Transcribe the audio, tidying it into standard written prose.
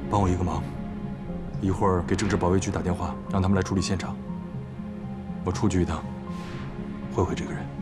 帮我一个忙，一会儿给政治保卫局打电话，让他们来处理现场。我出去一趟，会这个人。